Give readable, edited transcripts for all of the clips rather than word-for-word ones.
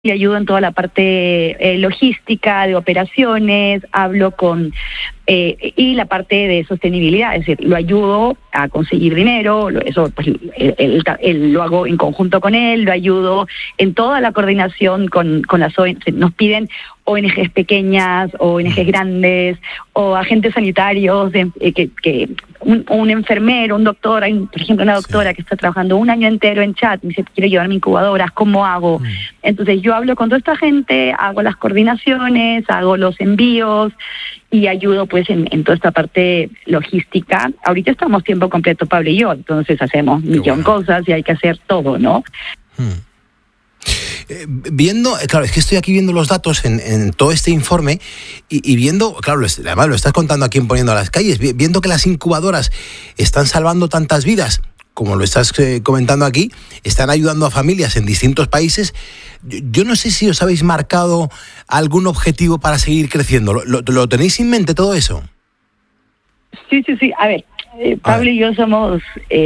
le ayudo en toda la parte logística, de operaciones, hablo con y la parte de sostenibilidad, es decir, lo ayudo a conseguir dinero, eso pues él lo hago en conjunto con él, lo ayudo en toda la coordinación con las ONGs, nos piden ONGs pequeñas, ONGs grandes, o agentes sanitarios, que un enfermero, un doctor, hay, por ejemplo, una doctora que está trabajando un año entero en Chad, me dice, quiero llevarme incubadoras, ¿cómo hago? Entonces yo hablo con toda esta gente, hago las coordinaciones, hago los envíos y ayudo pues en toda esta parte logística. Ahorita estamos tiempo completo, Pablo y yo, entonces hacemos millón de cosas y hay que hacer todo, ¿no? Viendo, claro, es que estoy aquí viendo los datos en todo este informe y viendo, claro, además lo estás contando aquí en Poniendo a las Calles, viendo que las incubadoras están salvando tantas vidas, como lo estás comentando aquí, están ayudando a familias en distintos países. Yo no sé si os habéis marcado algún objetivo para seguir creciendo. ¿Lo tenéis en mente todo eso? Sí. A ver, Pablo y yo somos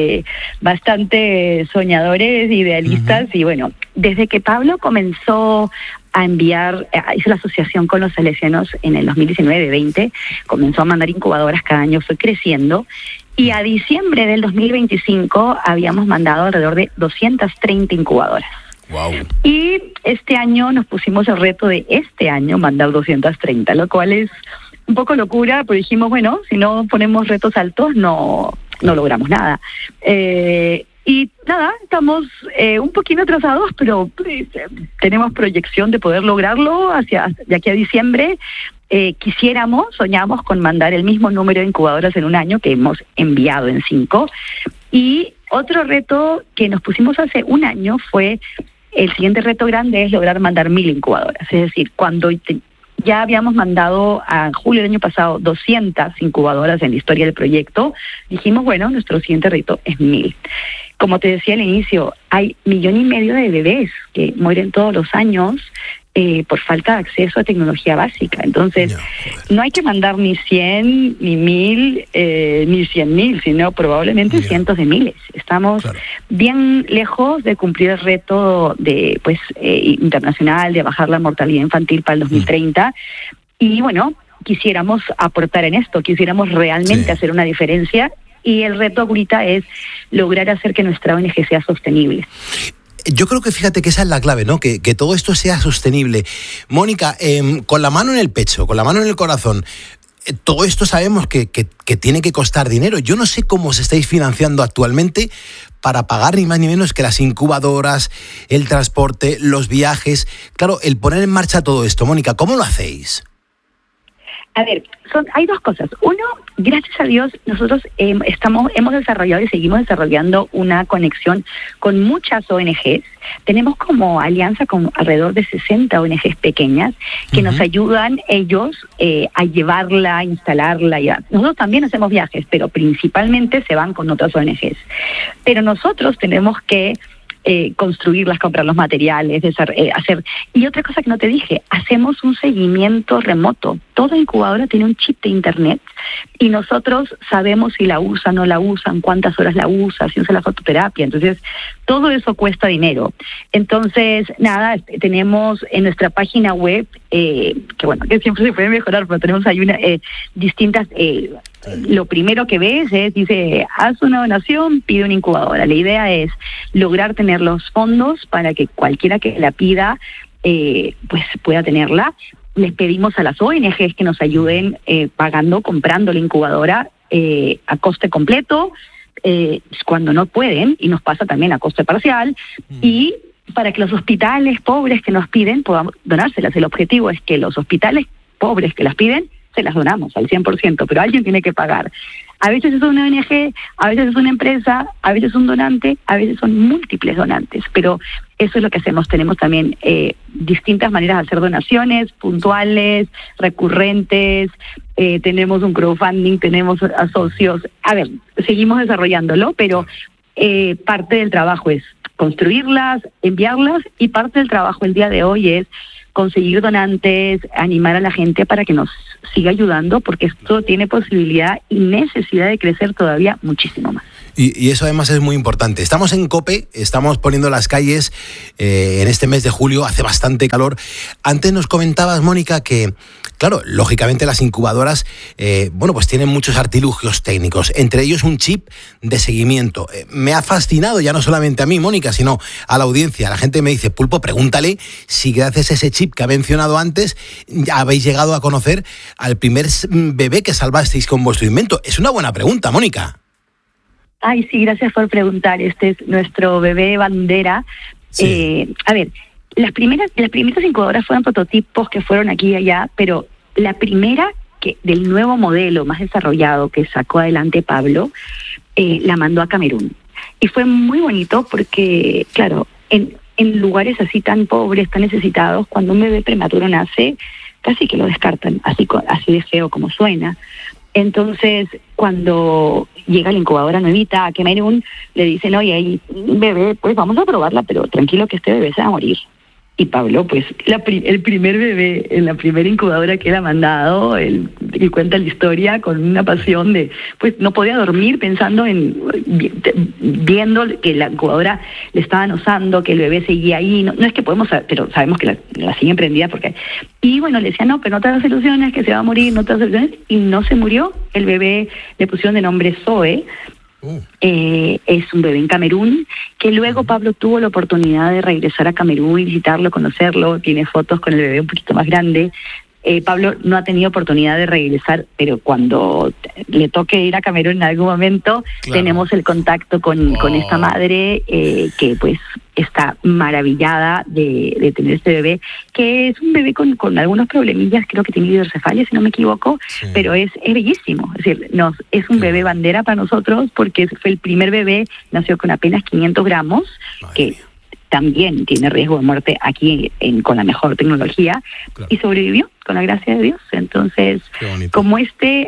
bastante soñadores, idealistas, y bueno, desde que Pablo comenzó a enviar, hizo la asociación con los salesianos en el 2019-20, comenzó a mandar incubadoras cada año, fue creciendo, y a diciembre del 2025 habíamos mandado alrededor de 230 incubadoras. Wow. Y este año nos pusimos el reto de este año mandar 230, lo cual es un poco locura, pero dijimos, bueno, si no ponemos retos altos, no logramos nada. Y nada, estamos un poquito atrasados, pero tenemos proyección de poder lograrlo de aquí a diciembre. Soñamos con mandar el mismo número de incubadoras en un año que hemos enviado en 5. Y otro reto que nos pusimos hace un año fue, el siguiente reto grande es lograr mandar 1000 incubadoras. Es decir, cuando ya habíamos mandado a julio del año pasado 200 incubadoras en la historia del proyecto, dijimos, bueno, nuestro siguiente reto es 1000. Como te decía al inicio, hay 1,5 millones de bebés que mueren todos los años por falta de acceso a tecnología básica. Entonces, no hay que mandar ni 100, ni 1000, ni 100,000, sino probablemente cientos de miles. Estamos bien lejos de cumplir el reto de internacional de bajar la mortalidad infantil para el 2030. Y bueno, quisiéramos aportar en esto, quisiéramos realmente hacer una diferencia. Y el reto ahorita es lograr hacer que nuestra ONG sea sostenible. Yo creo que fíjate que esa es la clave, ¿no? Que todo esto sea sostenible. Mónica, con la mano en el pecho, con la mano en el corazón, todo esto sabemos que tiene que costar dinero. Yo no sé cómo os estáis financiando actualmente para pagar ni más ni menos que las incubadoras, el transporte, los viajes. Claro, el poner en marcha todo esto. Mónica, ¿cómo lo hacéis? A ver, hay dos cosas. Uno, gracias a Dios, nosotros hemos desarrollado y seguimos desarrollando una conexión con muchas ONGs. Tenemos como alianza con alrededor de 60 ONGs pequeñas que nos ayudan ellos a llevarla, a instalarla. Nosotros también hacemos viajes, pero principalmente se van con otras ONGs. Pero nosotros tenemos que construirlas, comprar los materiales, hacer. Y otra cosa que no te dije, hacemos un seguimiento remoto. Toda incubadora tiene un chip de internet y nosotros sabemos si la usan, no la usan, cuántas horas la usa, si usa la fototerapia. Entonces, todo eso cuesta dinero. Entonces, nada, tenemos en nuestra página web, que siempre se puede mejorar, pero tenemos ahí distintas. Lo primero que ves dice, haz una donación, pide una incubadora. La idea es lograr tener los fondos para que cualquiera que la pida pues pueda tenerla. Les pedimos a las ONGs que nos ayuden comprando la incubadora a coste completo, cuando no pueden, y nos pasa también a coste parcial, y para que los hospitales pobres que nos piden podamos donárselas. El objetivo es que los hospitales pobres que las piden se las donamos al 100%, pero alguien tiene que pagar. A veces es una ONG, a veces es una empresa, a veces es un donante, a veces son múltiples donantes, pero eso es lo que hacemos. Tenemos también distintas maneras de hacer donaciones, puntuales, recurrentes, tenemos un crowdfunding, tenemos a socios. A ver, seguimos desarrollándolo, pero parte del trabajo es construirlas, enviarlas, y parte del trabajo el día de hoy es conseguir donantes, animar a la gente para que nos siga ayudando, porque esto tiene posibilidad y necesidad de crecer todavía muchísimo más. Y eso además es muy importante. Estamos en COPE, estamos poniendo las calles en este mes de julio, hace bastante calor. Antes nos comentabas, Mónica, que, claro, lógicamente las incubadoras, pues tienen muchos artilugios técnicos, entre ellos un chip de seguimiento. Me ha fascinado, ya no solamente a mí, Mónica, sino a la audiencia. La gente me dice, Pulpo, pregúntale si gracias a ese chip que ha mencionado antes habéis llegado a conocer al primer bebé que salvasteis con vuestro invento. Es una buena pregunta, Mónica. Ay, sí, gracias por preguntar. Este es nuestro bebé bandera. Sí. Las primeras incubadoras fueron prototipos que fueron aquí y allá, pero la primera del nuevo modelo más desarrollado que sacó adelante Pablo, la mandó a Camerún. Y fue muy bonito porque, claro, en lugares así tan pobres, tan necesitados, cuando un bebé prematuro nace, casi que lo descartan, así de feo como suena. Entonces, cuando llega la incubadora nuevita a Camerún, le dicen, oye, hay un bebé, pues vamos a probarla, pero tranquilo que este bebé se va a morir. Y Pablo, pues, el primer bebé en la primera incubadora que él ha mandado, él cuenta la historia con una pasión de, pues, no podía dormir pensando viendo que la incubadora le estaban usando, que el bebé seguía ahí. No es que podemos saber, pero sabemos que la siguen prendida porque... Y bueno, le decía, no, pero no te hagas ilusiones, que se va a morir, no te hagas ilusiones. Y no se murió. El bebé le pusieron de nombre Zoe. Es un bebé en Camerún, que luego Pablo tuvo la oportunidad de regresar a Camerún y visitarlo, conocerlo, tiene fotos con el bebé un poquito más grande. Pablo no ha tenido oportunidad de regresar, pero cuando le toque ir a Camerún en algún momento, claro, tenemos el contacto con esta madre que pues está maravillada de tener este bebé, que es un bebé con algunos problemillas, creo que tiene hidrocefalia, si no me equivoco, sí, pero es bellísimo. Es decir, es un bebé bandera para nosotros porque fue el primer bebé, nació con apenas 500 gramos, que también tiene riesgo de muerte aquí con la mejor tecnología, claro, y sobrevivió con la gracia de Dios. Entonces, como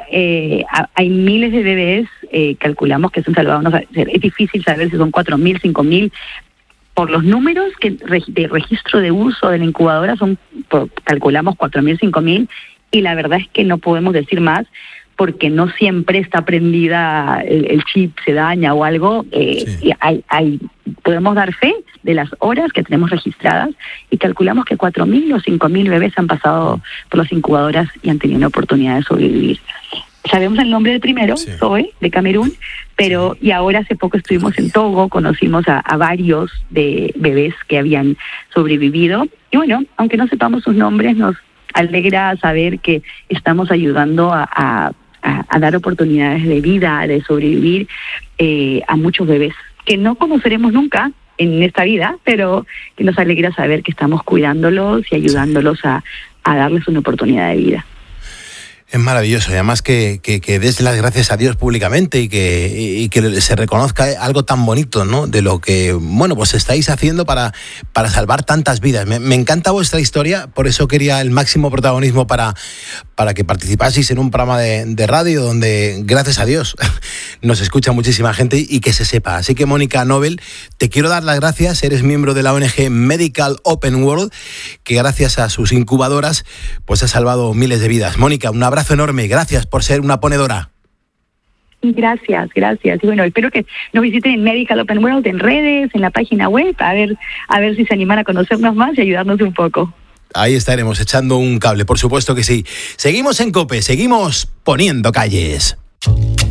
hay miles de bebés, calculamos que son salvados. Es difícil saber si son 4.000, 5.000. Por los números de registro de uso de la incubadora calculamos 4.000, 5.000, y la verdad es que no podemos decir más, porque no siempre está prendida, el chip se daña o algo. Sí. Podemos dar fe de las horas que tenemos registradas y calculamos que 4.000 o 5.000 bebés han pasado por las incubadoras y han tenido la oportunidad de sobrevivir. Sabemos el nombre del primero, sí, Zoe, de Camerún, pero y ahora hace poco estuvimos en Togo, conocimos a varios de bebés que habían sobrevivido. Y bueno, aunque no sepamos sus nombres, nos alegra saber que estamos ayudando a dar oportunidades de vida, de sobrevivir a muchos bebés que no conoceremos nunca en esta vida, pero que nos alegra saber que estamos cuidándolos y ayudándolos a darles una oportunidad de vida. Es maravilloso, y además que des las gracias a Dios públicamente y que se reconozca algo tan bonito, ¿no? De lo que, pues estáis haciendo para salvar tantas vidas. Me encanta vuestra historia, por eso quería el máximo protagonismo para que participaseis en un programa de radio donde, gracias a Dios, nos escucha muchísima gente y que se sepa. Así que, Mónica Nobel, te quiero dar las gracias. Eres miembro de la ONG Medical Open World, que gracias a sus incubadoras pues ha salvado miles de vidas. Mónica, un abrazo enorme, gracias por ser una ponedora. Gracias. Y bueno, espero que nos visiten en Medical Open World, en redes, en la página web, a ver si se animan a conocernos más y ayudarnos un poco. Ahí estaremos echando un cable, por supuesto que sí. Seguimos en COPE, seguimos poniendo calles.